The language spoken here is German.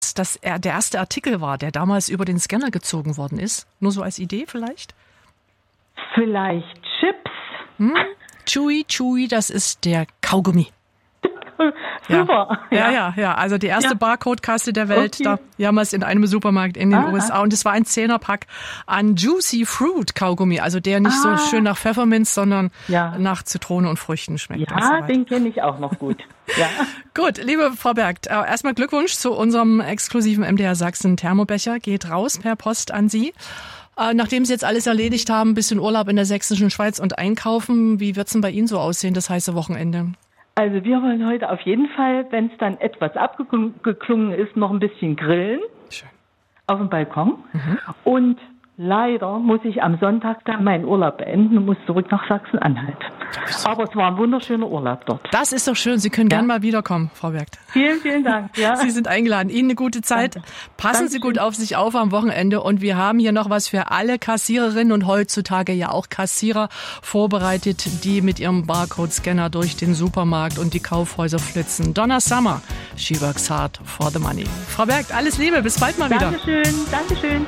was der erste Artikel war, der damals über den Scanner gezogen worden ist? Nur so als Idee vielleicht? Vielleicht Chips. Chewy, das ist der Kaugummi. Super. Ja. Also die erste Barcode-Kasse der Welt, da damals in einem Supermarkt in den USA. Und es war ein 10er-Pack an Juicy Fruit Kaugummi. Also der nicht so schön nach Pfefferminz, sondern nach Zitrone und Früchten schmeckt. Ja, den kenne ich auch noch gut. Ja. Gut, liebe Frau Bergt, erstmal Glückwunsch zu unserem exklusiven MDR Sachsen Thermobecher. Geht raus per Post an Sie. Nachdem Sie jetzt alles erledigt haben, ein bisschen Urlaub in der sächsischen Schweiz und einkaufen, wie wird's denn bei Ihnen so aussehen, das heiße Wochenende? Also wir wollen heute auf jeden Fall, wenn es dann etwas abgeklungen ist, noch ein bisschen grillen. Schön. Auf dem Balkon. Und leider muss ich am Sonntag dann meinen Urlaub beenden und muss zurück nach Sachsen-Anhalt. Aber es war ein wunderschöner Urlaub dort. Das ist doch schön. Sie können gern mal wiederkommen, Frau Bergt. Vielen Dank. Ja. Sie sind eingeladen. Ihnen eine gute Zeit. Danke. Passen Sie gut auf sich auf am Wochenende. Und wir haben hier noch was für alle Kassiererinnen und heutzutage ja auch Kassierer vorbereitet, die mit ihrem Barcode-Scanner durch den Supermarkt und die Kaufhäuser flitzen. Donna Summer, she works hard for the money. Frau Bergt, alles Liebe. Bis bald mal wieder. Dankeschön.